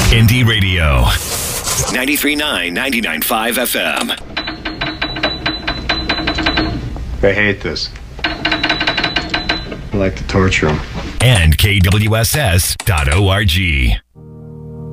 Indie Radio. 93.9, 99.5 FM. They hate this. I like to torture them. And KWSS.org.